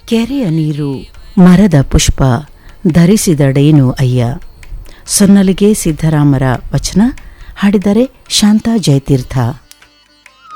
ಕೆರೆಯ ನೀರು ಮರದ ಪುಷ್ಪ ಧರಿಸಿದಡೇನು ಅಯ್ಯ. ಸೊನ್ನಲಿಗೆ ಸಿದ್ದರಾಮರ ವಚನ ಹಾಡಿದರೆ ಶಾಂತಾ ಜಯತೀರ್ಥ.